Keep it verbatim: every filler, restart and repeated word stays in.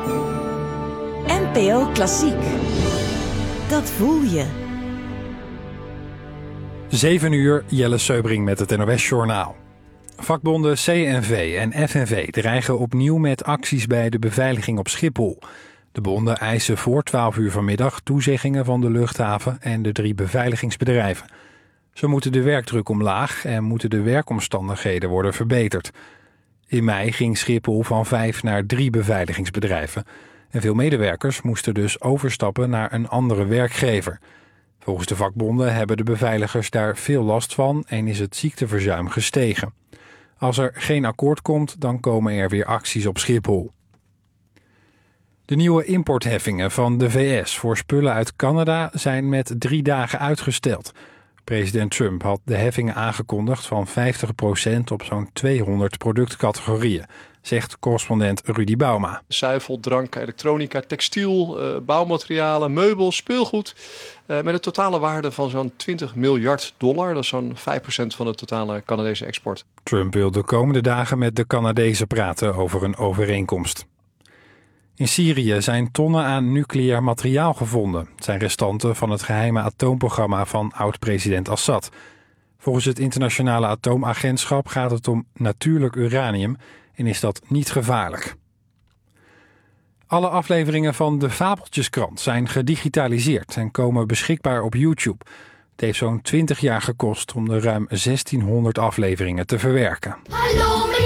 N P O Klassiek. Dat voel je. zeven uur, Jelle Seubring met het N O S-journaal. Vakbonden C N V en F N V dreigen opnieuw met acties bij de beveiliging op Schiphol. De bonden eisen voor twaalf uur vanmiddag toezeggingen van de luchthaven en de drie beveiligingsbedrijven. Zo moeten de werkdruk omlaag en moeten de werkomstandigheden worden verbeterd. In mei ging Schiphol van vijf naar drie beveiligingsbedrijven. En veel medewerkers moesten dus overstappen naar een andere werkgever. Volgens de vakbonden hebben de beveiligers daar veel last van en is het ziekteverzuim gestegen. Als er geen akkoord komt, dan komen er weer acties op Schiphol. De nieuwe importheffingen van de V S voor spullen uit Canada zijn met drie dagen uitgesteld. President Trump had de heffingen aangekondigd van vijftig procent op zo'n tweehonderd productcategorieën, zegt correspondent Rudy Bauma. Zuivel, drank, elektronica, textiel, uh, bouwmaterialen, meubels, speelgoed. Uh, met een totale waarde van zo'n twintig miljard dollar. Dat is zo'n vijf procent van de totale Canadese export. Trump wil de komende dagen met de Canadezen praten over een overeenkomst. In Syrië zijn tonnen aan nucleair materiaal gevonden. Het zijn restanten van het geheime atoomprogramma van oud-president Assad. Volgens het internationale atoomagentschap gaat het om natuurlijk uranium en is dat niet gevaarlijk. Alle afleveringen van de Fabeltjeskrant zijn gedigitaliseerd en komen beschikbaar op YouTube. Het heeft zo'n twintig jaar gekost om de ruim zestienhonderd afleveringen te verwerken. Hallo!